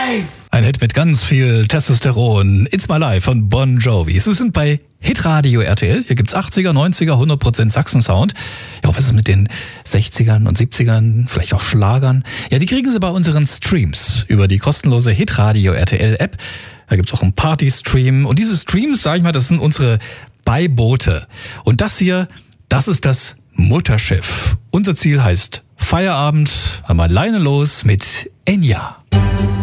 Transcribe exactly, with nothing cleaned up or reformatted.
Life! Ein Hit mit ganz viel Testosteron. It's My Life von Bon Jovi. Sie sind bei Hitradio R T L. Hier gibt's achtziger, neunziger, hundert Prozent Sachsen-Sound. Ja, was ist mit den sechzigern und siebzigern, vielleicht auch Schlagern? Ja, die kriegen Sie bei unseren Streams über die kostenlose Hitradio R T L App. Da gibt's auch einen Party-Stream. Und diese Streams, sag ich mal, das sind unsere Beiboote. Und das hier, das ist das Mutterschiff. Unser Ziel heißt Feierabend. Einmal alleine los mit Enya.